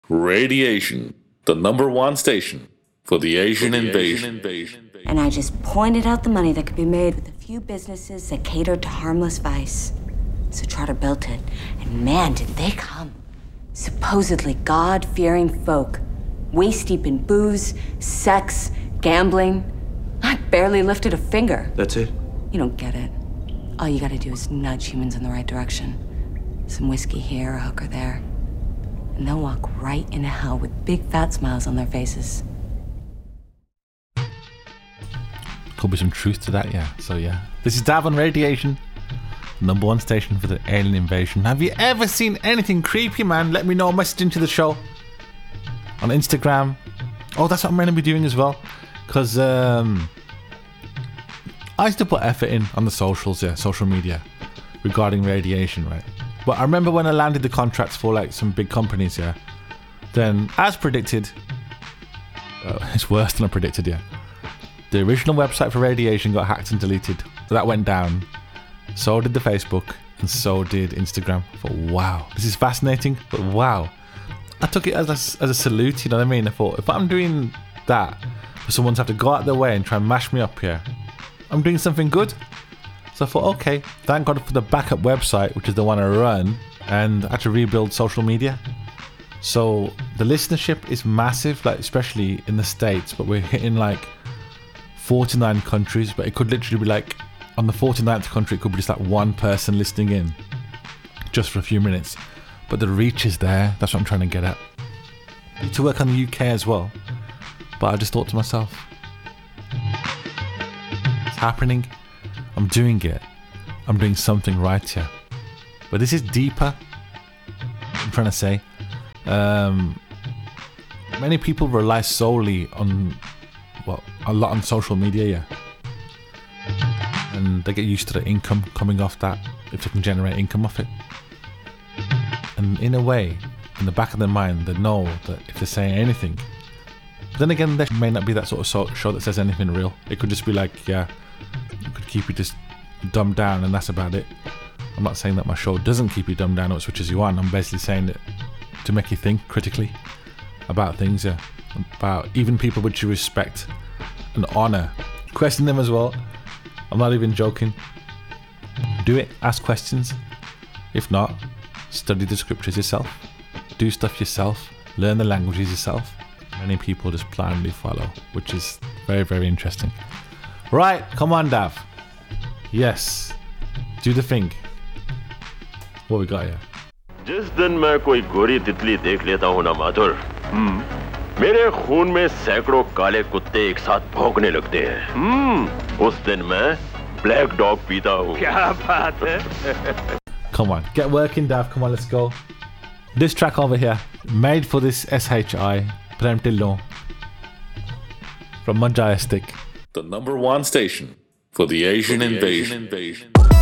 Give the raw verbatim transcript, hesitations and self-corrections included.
Radiation, the number one station for the Asian, for the invasion. Asian invasion. And I just pointed out the money that could be made with a few businesses that catered to harmless vice. So Trotter built it, and man, did they come. Supposedly God-fearing folk, waist-deep in booze, sex, gambling. I barely lifted a finger. That's it? You don't get it. All you gotta do is nudge humans in the right direction. Some whiskey here, a hooker there. And they'll walk right into hell with big fat smiles on their faces. Could be some truth to that, yeah. So yeah. This is Dav on Radiation, number one station for the alien invasion. Have you ever seen anything creepy, man? Let me know. Message into the show on Instagram. Oh, that's what I'm going to be doing as well. Because um, I used to put effort in on the socials, yeah, social media, regarding radiation, right? But I remember when I landed the contracts for like some big companies, yeah, then as predicted, uh, it's worse than I predicted, yeah. The original website for Radiation got hacked and deleted. So that went down. So did the Facebook, and so did Instagram. I thought, wow, this is fascinating, but wow. I took it as a, as a salute, you know what I mean? I thought, if I'm doing that, for someone to have to go out their way and try and mash me up here, I'm doing something good. So I thought, okay, thank God for the backup website, which is the one I run, and I had to rebuild social media. So the listenership is massive, like especially in the States, but we're hitting like forty-nine countries, but it could literally be like on the forty-ninth country, it could be just like one person listening in just for a few minutes. But the reach is there. That's what I'm trying to get at. I need to work on the U K as well. But I just thought to myself, it's happening. I'm doing it. I'm doing something right here. But this is deeper. I'm trying to say. Um, many people rely solely on, well, a lot on social media, yeah. And they get used to the income coming off that, if they can generate income off it. And in a way, in the back of their mind, they know that if they're saying anything, but then again, there may not be that sort of show that says anything real. It could just be like, yeah, you could keep it just dumbed down and that's about it. I'm not saying that my show doesn't keep you dumbed down or it switches you on. I'm basically saying it to make you think critically about things, yeah. About even people which you respect and honour. Question them as well. I'm not even joking. Do it. Ask questions. If not, study the scriptures yourself. Do stuff yourself. Learn the languages yourself. Many people just blindly follow, which is very, very interesting. Right, come on, Dav. Yes, do the thing. What we got here? जिस दिन मैं कोई गोरी तितली देख लेता हूँ ना माधुर, मेरे खून में सैकड़ों काले कुत्ते एक साथ भौंकने लगते हैं। उस दिन मैं ब्लैक डॉग पीता हूँ। क्या बात है? Come on, get working, Dav. Come on, let's go. This track over here, made for this S H I, Prem Tillon, from Majestic. The number one station for the Asian, for the invasion. Asian invasion.